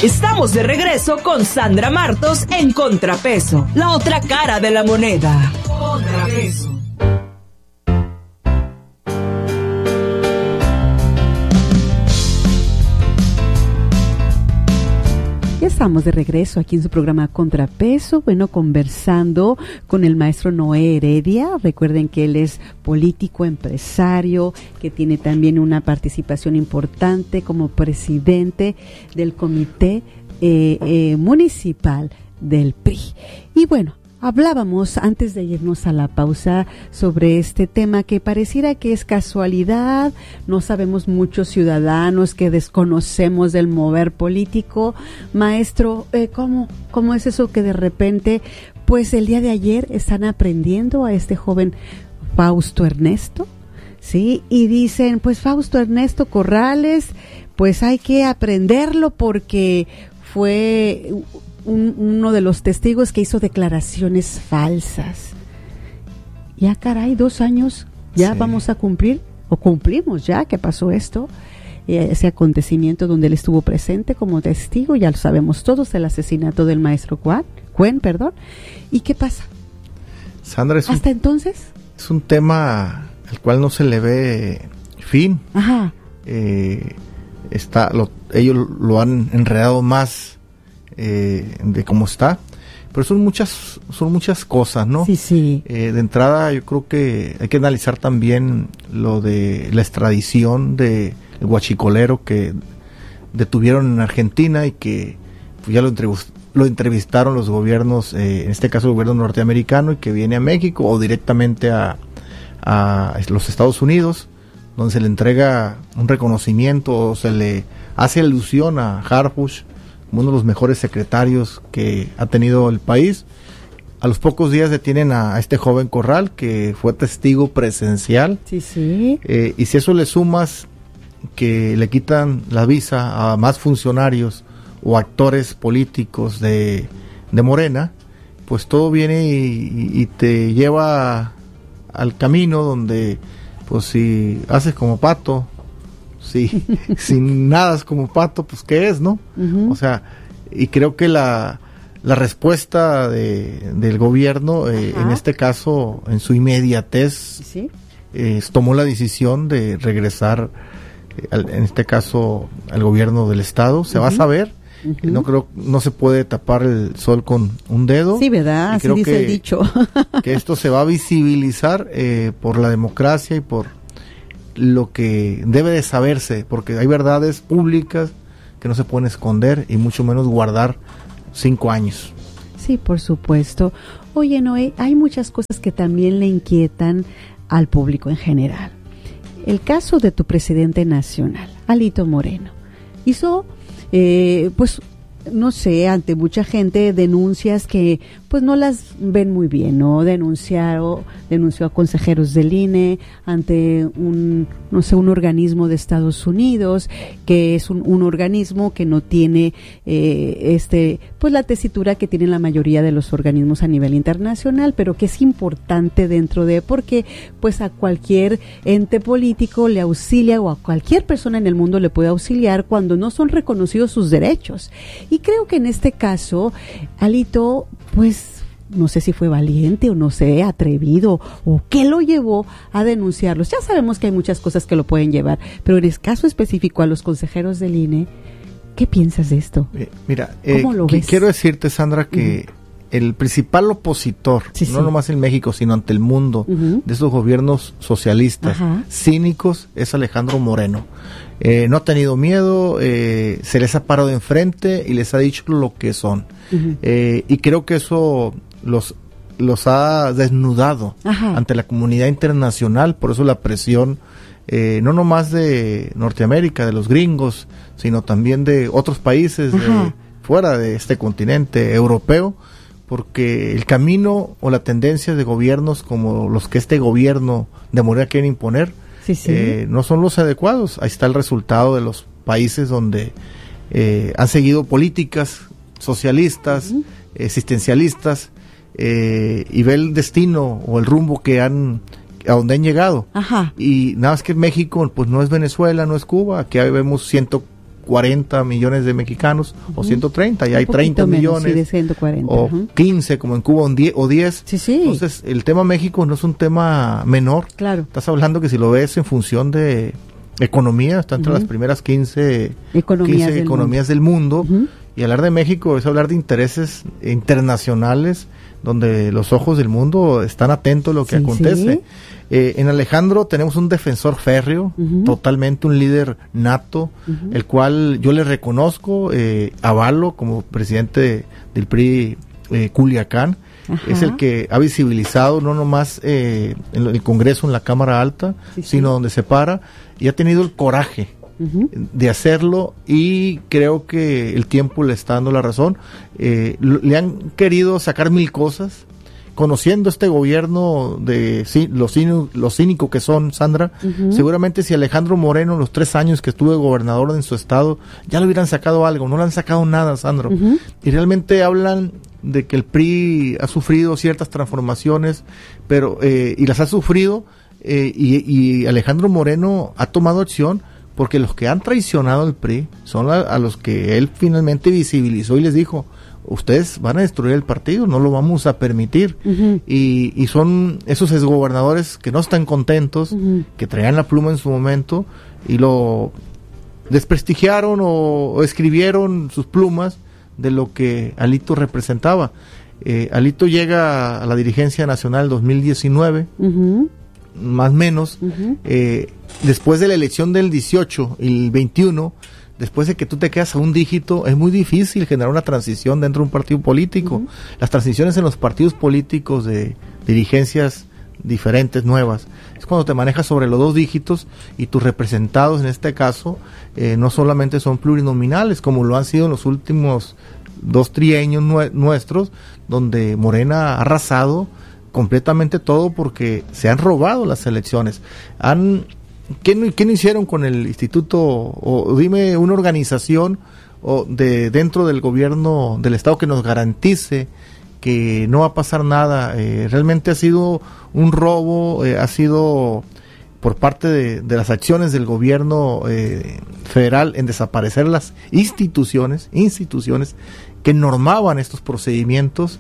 Estamos de regreso con Sandra Martos en Contrapeso, la otra cara de la moneda. Contrapeso. Ya estamos de regreso aquí en su programa Contrapeso, bueno, conversando con el maestro Noé Heredia. Recuerden que él es político, empresario, que tiene también una participación importante como presidente del comité municipal del PRI. Y bueno, hablábamos antes de irnos a la pausa sobre este tema que pareciera que es casualidad, no sabemos muchos ciudadanos que desconocemos del mover político. Maestro, ¿cómo es eso que de repente, pues el día de ayer están aprendiendo a este joven Fausto Ernesto? Sí, y dicen, pues Fausto Ernesto Corrales, pues hay que aprenderlo porque fue uno de los testigos que hizo declaraciones falsas. Ya caray, 2 años, ya sí. Vamos a cumplir, o cumplimos ya que pasó esto, ese acontecimiento donde él estuvo presente como testigo, ya lo sabemos todos, el asesinato del maestro Cuen, ¿y qué pasa? Sandra, ¿hasta entonces? Es un tema al cual no se le ve fin. Ajá. Ellos lo han enredado más de cómo está, pero son muchas cosas, ¿no? Sí. De entrada, yo creo que hay que analizar también lo de la extradición de el guachicolero que detuvieron en Argentina y que pues, ya lo entrevistaron los gobiernos, en este caso el gobierno norteamericano, y que viene a México o directamente a los Estados Unidos, donde se le entrega un reconocimiento o se le hace alusión a Harfuch, uno de los mejores secretarios que ha tenido el país. A los pocos días detienen a este joven Corral, que fue testigo presencial. Sí. Y si eso le sumas que le quitan la visa a más funcionarios o actores políticos de Morena, pues todo viene y te lleva al camino donde, pues si haces como pato, sí, si nadas como pato, pues ¿qué es, no? Uh-huh. O sea, y creo que la respuesta del gobierno, en este caso, en su inmediatez, ¿sí? Tomó la decisión de regresar, en este caso, al gobierno del estado. Se va a saber. Uh-huh. No se puede tapar el sol con un dedo. Sí, ¿verdad? Así dice el dicho. Que esto se va a visibilizar por la democracia y por lo que debe de saberse, porque hay verdades públicas que no se pueden esconder y mucho menos guardar 5 años. Sí, por supuesto. Oye, Noé, hay muchas cosas que también le inquietan al público en general. El caso de tu presidente nacional, Alito Moreno, hizo, pues, no sé, ante mucha gente denuncias que pues no las ven muy bien, ¿no? Denunció a consejeros del INE ante un organismo de Estados Unidos, que es un organismo que no tiene pues la tesitura que tienen la mayoría de los organismos a nivel internacional, pero que es importante dentro de, porque pues a cualquier ente político le auxilia, o a cualquier persona en el mundo le puede auxiliar cuando no son reconocidos sus derechos. Y creo que en este caso, Alito, pues, no sé si fue valiente o no sé, atrevido, o qué lo llevó a denunciarlos. Ya sabemos que hay muchas cosas que lo pueden llevar, pero en el caso específico a los consejeros del INE, ¿qué piensas de esto? Mira, ¿cómo lo ves? Quiero decirte, Sandra, que el principal opositor, no nomás en México, sino ante el mundo, de esos gobiernos socialistas cínicos, es Alejandro Moreno. No ha tenido miedo, se les ha parado enfrente y les ha dicho lo que son. Y creo que eso los ha desnudado ante la comunidad internacional. Por eso la presión, no nomás de Norteamérica, de los gringos, sino también de otros países fuera de este continente europeo, porque el camino o la tendencia de gobiernos como los que este gobierno de Morena quiere imponer, no son los adecuados. Ahí está el resultado de los países donde han seguido políticas socialistas, existencialistas, y ve el destino o el rumbo a donde han llegado. Y nada más que México, pues no es Venezuela, no es Cuba. Aquí vemos 140 millones de mexicanos, o 130, ya hay 30 millones, sí, de 140, o 15 como en Cuba, o 10. Sí. Entonces, el tema México no es un tema menor. Claro. Estás hablando que si lo ves en función de economía, está entre las primeras 15 economías del mundo. Y hablar de México es hablar de intereses internacionales, donde los ojos del mundo están atentos a lo que acontece. En Alejandro tenemos un defensor férreo, totalmente un líder nato, el cual yo le reconozco, avalo como presidente del PRI Culiacán. Es el que ha visibilizado no nomás en el Congreso, en la Cámara Alta, sino donde se para, y ha tenido el coraje de hacerlo, y creo que el tiempo le está dando la razón. Le han querido sacar mil cosas, conociendo este gobierno de lo cínico que son, Sandra. Seguramente si Alejandro Moreno, los 3 años que estuvo gobernador en su estado, ya le hubieran sacado algo. No le han sacado nada, Sandro. Y realmente hablan de que el PRI ha sufrido ciertas transformaciones, pero y las ha sufrido, y Alejandro Moreno ha tomado acción, porque los que han traicionado al PRI son a los que él finalmente visibilizó y les dijo: ustedes van a destruir el partido, no lo vamos a permitir. Y son esos exgobernadores que no están contentos, que traían la pluma en su momento y lo desprestigiaron o escribieron sus plumas de lo que Alito representaba. Alito llega a la dirigencia nacional en 2019, más o menos, después de la elección del 18 y el 21, después de que tú te quedas a un dígito, es muy difícil generar una transición dentro de un partido político. Las transiciones en los partidos políticos de dirigencias diferentes, nuevas, es cuando te manejas sobre los 2 dígitos, y tus representados en este caso no solamente son plurinominales, como lo han sido en los últimos 2 trienios nuestros, donde Morena ha arrasado completamente todo, porque se han robado las elecciones. ¿Qué no hicieron con el instituto? O dime una organización dentro del gobierno del estado que nos garantice que no va a pasar nada. Realmente ha sido un robo, ha sido por parte de las acciones del gobierno federal en desaparecer las instituciones que normaban estos procedimientos.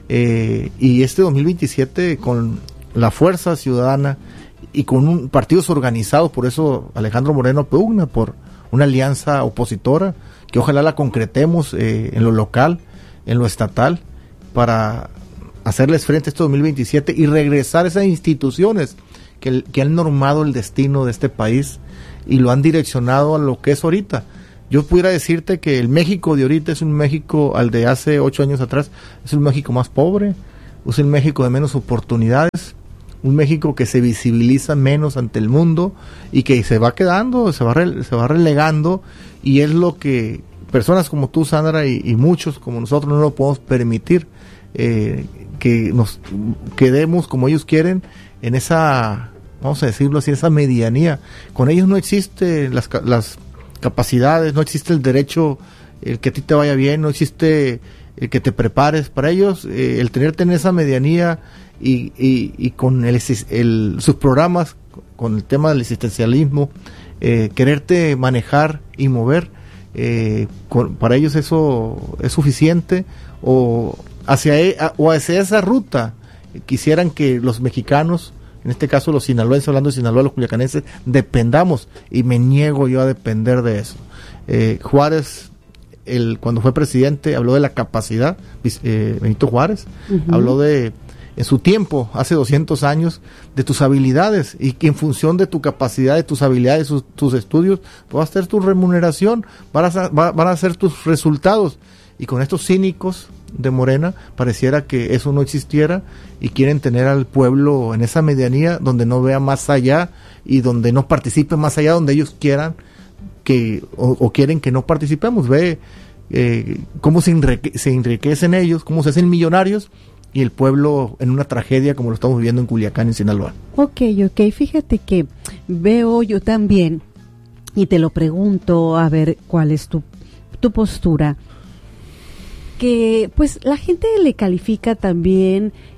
Y este 2027, con la fuerza ciudadana y con partidos organizados, por eso Alejandro Moreno pugna por una alianza opositora, que ojalá la concretemos en lo local, en lo estatal, para hacerles frente a este 2027 y regresar a esas instituciones que han normado el destino de este país y lo han direccionado a lo que es ahorita. Yo pudiera decirte que el México de ahorita es un México, al de hace 8 años atrás, es un México más pobre, es un México de menos oportunidades, un México que se visibiliza menos ante el mundo y que se va quedando, se va relegando, y es lo que personas como tú, Sandra, y muchos como nosotros no lo podemos permitir, que nos quedemos como ellos quieren en esa, vamos a decirlo así, esa medianía. Con ellos no existe las capacidades, no existe el derecho, el que a ti te vaya bien, no existe el que te prepares. Para ellos, el tenerte en esa medianía y con sus programas, con el tema del existencialismo, quererte manejar y mover, para ellos eso es suficiente, o hacia esa ruta quisieran que los mexicanos, en este caso los sinaloenses, hablando de Sinaloa, los culiacanenses, dependamos, y me niego yo a depender de eso. Juárez, cuando fue presidente, habló de la capacidad, Benito Juárez, habló en su tiempo, hace 200 años, de tus habilidades, y que en función de tu capacidad, de tus habilidades, tus estudios, va a ser tu remuneración, van a ser tus resultados. Y con estos cínicos de Morena, pareciera que eso no existiera, y quieren tener al pueblo en esa medianía donde no vea más allá y donde no participe más allá, donde ellos quieran o quieren que no participemos. Ve cómo se enriquecen ellos, cómo se hacen millonarios, y el pueblo en una tragedia como lo estamos viviendo en Culiacán, en Sinaloa. Ok, fíjate que veo yo también, y te lo pregunto, a ver cuál es tu postura, que pues la gente le califica también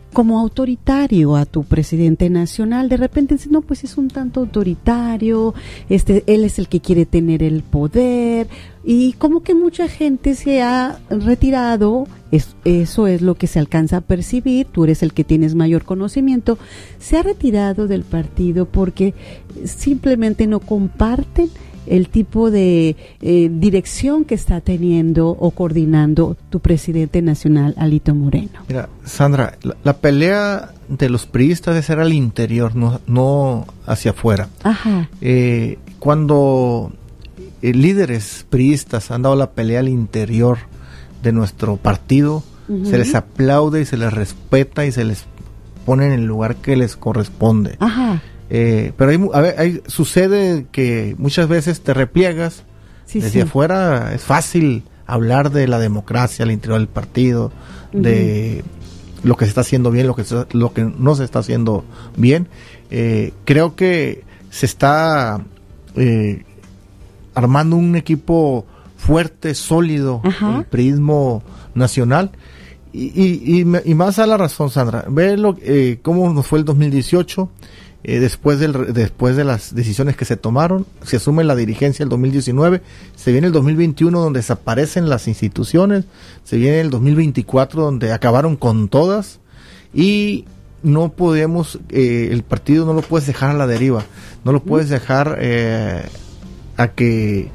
como autoritario a tu presidente nacional. De repente dicen, no, pues es un tanto autoritario, él es el que quiere tener el poder, y como que mucha gente se ha retirado. Eso es lo que se alcanza a percibir. Tú eres el que tienes mayor conocimiento. Se ha retirado del partido porque simplemente no comparten el tipo de dirección que está teniendo o coordinando tu presidente nacional, Alito Moreno. Mira, Sandra, la pelea de los priistas es al interior, no hacia afuera. Ajá. Cuando líderes priistas han dado la pelea al interior de nuestro partido, se les aplaude y se les respeta y se les pone en el lugar que les corresponde. Ajá. Pero sucede que muchas veces te repliegas. Desde afuera es fácil hablar de la democracia al interior del partido, de lo que se está haciendo bien, lo que no se está haciendo bien. Creo que se está armando un equipo fuerte, sólido, el priismo nacional. Y más a la razón, Sandra. Ve cómo nos fue el 2018. Después de las decisiones que se tomaron, se asume la dirigencia el 2019, se viene el 2021 donde desaparecen las instituciones, se viene el 2024 donde acabaron con todas, y no podemos, el partido no lo puedes dejar a la deriva, no lo puedes dejar a que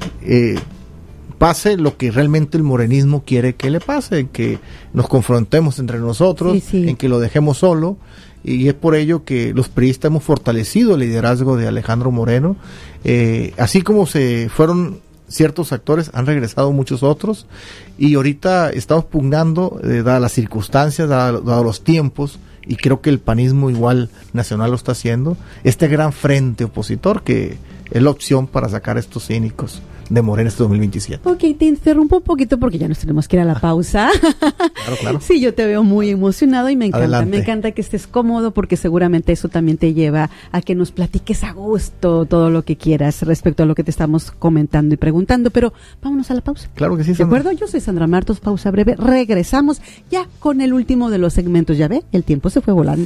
pase lo que realmente el morenismo quiere que le pase, que nos confrontemos entre nosotros, en que lo dejemos solo. Y es por ello que los priistas hemos fortalecido el liderazgo de Alejandro Moreno. Así como se fueron ciertos actores, han regresado muchos otros, y ahorita estamos pugnando, dadas las circunstancias, dados los tiempos, y creo que el panismo igual nacional lo está haciendo, este gran frente opositor que es la opción para sacar a estos cínicos de Morena este 2027. Ok, te interrumpo un poquito porque ya nos tenemos que ir a la pausa. Claro. Sí, yo te veo muy emocionado y me encanta. Adelante. Me encanta que estés cómodo porque seguramente eso también te lleva a que nos platiques a gusto todo lo que quieras respecto a lo que te estamos comentando y preguntando, pero vámonos a la pausa. Claro que sí, Sandra. ¿De acuerdo? Yo soy Sandra Martos, pausa breve, regresamos ya con el último de los segmentos. Ya ve, el tiempo se fue volando.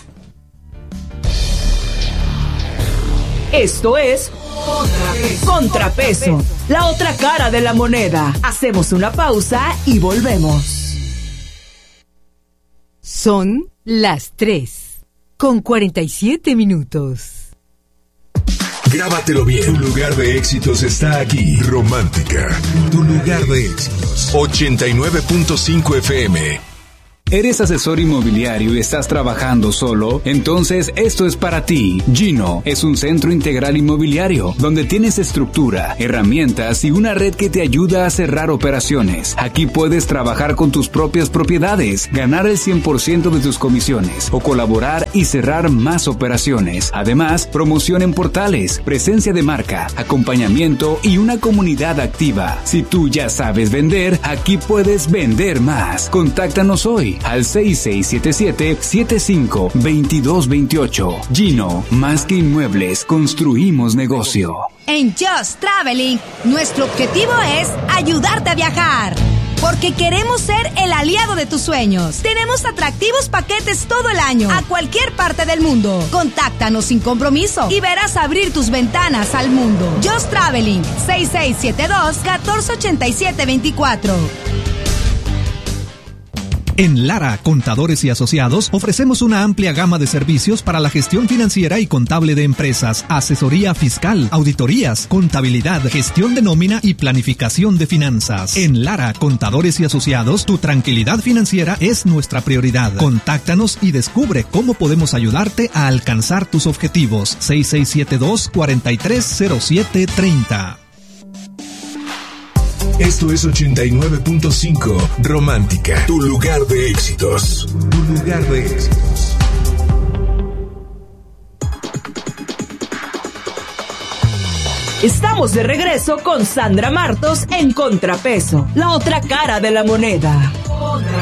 Esto es Contrapeso, la otra cara de la moneda. Hacemos una pausa y volvemos. Son las 3:47. Grábatelo bien. Tu lugar de éxitos está aquí. Romántica. Tu lugar de éxitos. 89.5 FM. ¿Eres asesor inmobiliario y estás trabajando solo? Entonces esto es para ti. Gino es un centro integral inmobiliario donde tienes estructura, herramientas y una red que te ayuda a cerrar operaciones. Aquí puedes trabajar con tus propias propiedades, ganar el 100% de tus comisiones o colaborar y cerrar más operaciones. Además, promoción en portales, presencia de marca, acompañamiento y una comunidad activa. Si tú ya sabes vender, aquí puedes vender más. Contáctanos hoy al 6677-752228. Gino, más que inmuebles, construimos negocio. En Just Traveling, nuestro objetivo es ayudarte a viajar, porque queremos ser el aliado de tus sueños. Tenemos atractivos paquetes todo el año, a cualquier parte del mundo. Contáctanos sin compromiso y verás abrir tus ventanas al mundo. Just Traveling, 6672-148724. En Lara, Contadores y Asociados, ofrecemos una amplia gama de servicios para la gestión financiera y contable de empresas, asesoría fiscal, auditorías, contabilidad, gestión de nómina y planificación de finanzas. En Lara, Contadores y Asociados, tu tranquilidad financiera es nuestra prioridad. Contáctanos y descubre cómo podemos ayudarte a alcanzar tus objetivos. 6672-430730. Esto es 89.5 Romántica, tu lugar de éxitos. Tu lugar de éxitos. Estamos de regreso con Sandra Martos en Contrapeso, la otra cara de la moneda.